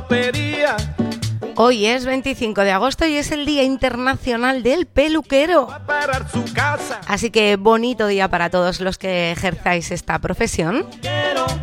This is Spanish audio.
pedía. Hoy es 25 de agosto y es el Día Internacional del Peluquero. Así que bonito día para todos los que ejerzáis esta profesión.